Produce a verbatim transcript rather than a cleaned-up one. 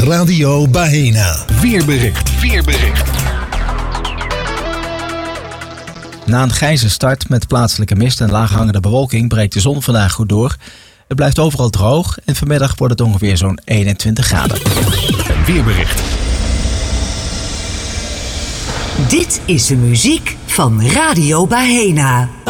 Radio Bahena. Weerbericht. Weerbericht. Na een grijze start met plaatselijke mist en laaghangende bewolking breekt de zon vandaag goed door. Het blijft overal droog en vanmiddag wordt het ongeveer zo'n eenentwintig graden. Weerbericht. Dit is de muziek van Radio Bahena.